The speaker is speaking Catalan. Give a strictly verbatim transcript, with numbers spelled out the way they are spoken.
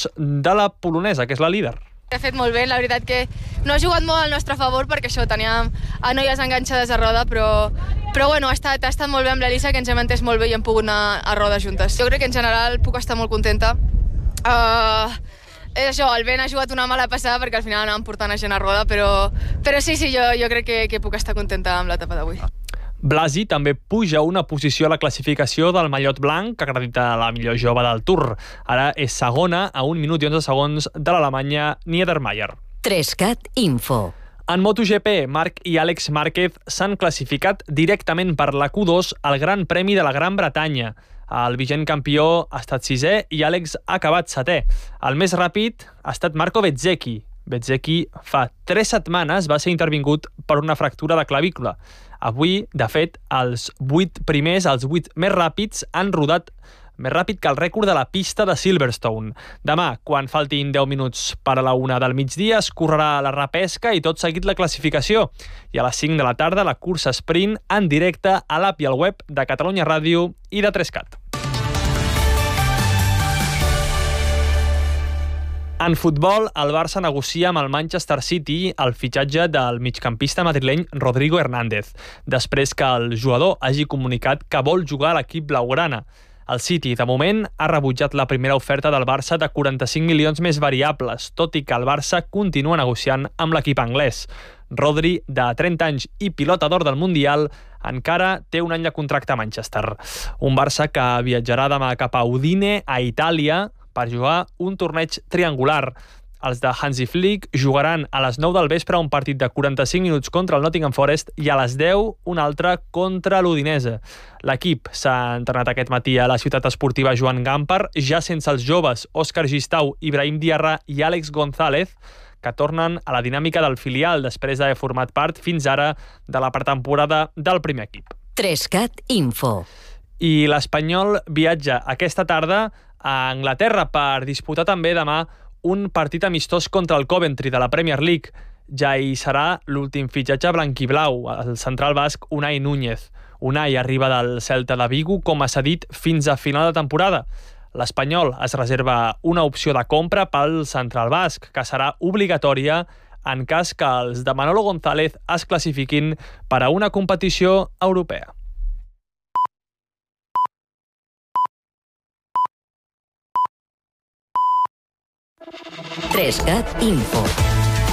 punts de la polonesa, que és la líder. Ha fet molt bé, la veritat que no ha jugat molt al nostre favor perquè això, teníem a noies enganxades a roda, però, però bueno, ha estat, ha estat molt bé amb l'Elisa, que ens hem entès molt bé i hem pogut anar a roda juntes. Jo crec que en general puc estar molt contenta. Uh, és això, el Ben ha jugat una mala passada perquè al final anàvem portant a gent a roda, però, però sí, sí, jo, jo crec que, que puc estar contenta amb l'etapa d'avui. Blasi també puja una posició a la classificació del mallot blanc, que acredita la millor jove del Tour. Ara és segona a un minut i onze segons de l'Alemanya Niedermayer. Trescat Info. En MotoGP, Marc i Àlex Márquez s'han classificat directament per la Q dos al Gran Premi de la Gran Bretanya. El vigent campió ha estat sisè i Àlex ha acabat setè. El més ràpid ha estat Marco Bezzecchi. Bezzecchi fa tres setmanes va ser intervingut per una fractura de clavícula. Avui, de fet, els vuit primers, els vuit més ràpids, han rodat més ràpid que el rècord de la pista de Silverstone. Demà, quan faltin deu minuts per a la una del migdia, es correrà la repesca i tot seguit la classificació. I a les cinc de la tarda, la cursa sprint en directe a l'app i al web de Catalunya Ràdio i de Trescat. En futbol, el Barça negocia amb el Manchester City el fitxatge del migcampista madrileny Rodrigo Hernández, després que el jugador hagi comunicat que vol jugar a l'equip blaugrana. El City, de moment, ha rebutjat la primera oferta del Barça de quaranta-cinc milions més variables, tot i que el Barça continua negociant amb l'equip anglès. Rodri, de trenta anys i pilota d'or del Mundial, encara té un any de contracte a Manchester. Un Barça que viatjarà demà cap a Udine, a Itàlia, per jugar un torneig triangular. Els de Hansi Flick jugaran a les nou del vespre un partit de quaranta-cinc minuts contra el Nottingham Forest i a les deu un altre contra l'Udinese. L'equip s'ha entrenat aquest matí a la ciutat esportiva Joan Gamper, ja sense els joves Òscar Gistau, Ibrahim Diarra i Àlex González, que tornen a la dinàmica del filial després d'haver format part fins ara de la pretemporada del primer equip. Trescat Info. I l'Espanyol viatja aquesta tarda a Anglaterra per disputar també demà un partit amistós contra el Coventry de la Premier League. Ja hi serà l'últim fitxatge blanquiblau, el central basc Unai Núñez. Unai arriba del Celta de Vigo com a cedit fins a final de temporada. L'Espanyol es reserva una opció de compra pel central basc, que serà obligatòria en cas que els de Manolo González es classifiquin per a una competició europea. Trescat Info.